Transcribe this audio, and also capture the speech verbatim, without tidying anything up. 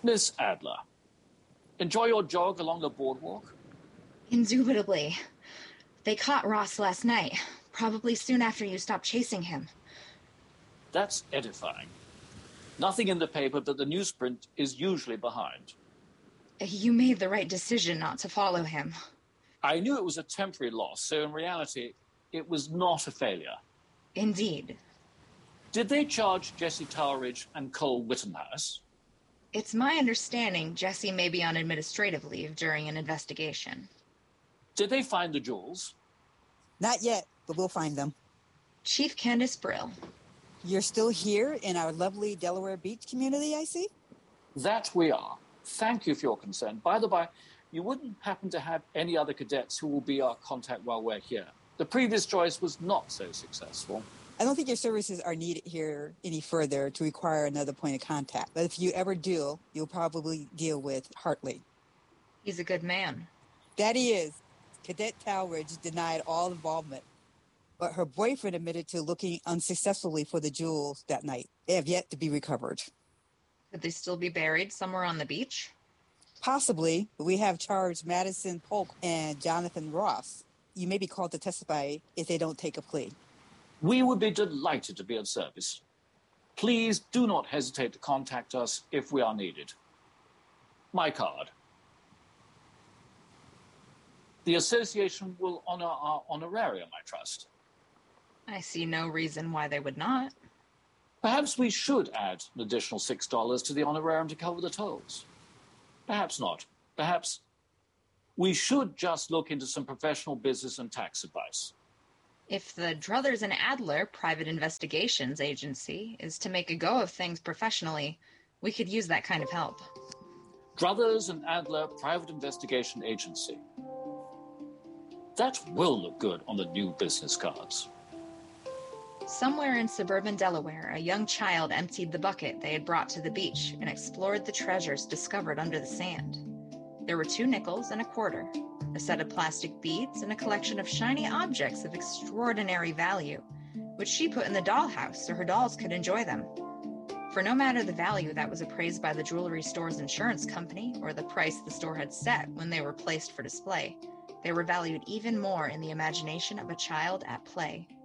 Miss Adler, enjoy your jog along the boardwalk? Indubitably. They caught Ross last night, probably soon after you stopped chasing him. That's edifying. Nothing in the paper but the newsprint is usually behind. You made the right decision not to follow him. I knew it was a temporary loss, so in reality, it was not a failure. Indeed. Did they charge Jesse Toweridge and Cole Wittenhouse? It's my understanding Jesse may be on administrative leave during an investigation. Did they find the jewels? Not yet, but we'll find them. Chief Candace Brill. You're still here in our lovely Delaware Beach community, I see? That we are. Thank you for your consent. By the by, you wouldn't happen to have any other cadets who will be our contact while we're here. The previous choice was not so successful. I don't think your services are needed here any further to require another point of contact. But if you ever do, you'll probably deal with Hartley. He's a good man. That he is. Cadet Toweridge denied all involvement, but her boyfriend admitted to looking unsuccessfully for the jewels that night. They have yet to be recovered. Could they still be buried somewhere on the beach? Possibly, but we have charged Madison Polk and Jonathan Ross. You may be called to testify if they don't take a plea. We would be delighted to be of service. Please do not hesitate to contact us if we are needed. My card. The association will honor our honorarium, I trust. I see no reason why they would not. Perhaps we should add an additional six dollars to the honorarium to cover the tolls. Perhaps not. Perhaps we should just look into some professional business and tax advice. If the Druthers and Adler Private Investigations Agency is to make a go of things professionally, we could use that kind of help. Druthers and Adler Private Investigation Agency. That will look good on the new business cards. Somewhere in suburban Delaware, a young child emptied the bucket they had brought to the beach and explored the treasures discovered under the sand. There were two nickels and a quarter, a set of plastic beads, and a collection of shiny objects of extraordinary value, which she put in the dollhouse so her dolls could enjoy them. For no matter the value that was appraised by the jewelry store's insurance company or the price the store had set when they were placed for display, they were valued even more in the imagination of a child at play.